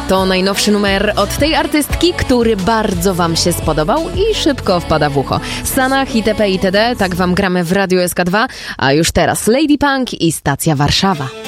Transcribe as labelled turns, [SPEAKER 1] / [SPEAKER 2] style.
[SPEAKER 1] To najnowszy numer od tej artystki, który bardzo wam się spodobał i szybko wpada w ucho. Sanach itp. itd. Tak wam gramy w Radiu SK2, a już teraz Lady Punk i Stacja Warszawa.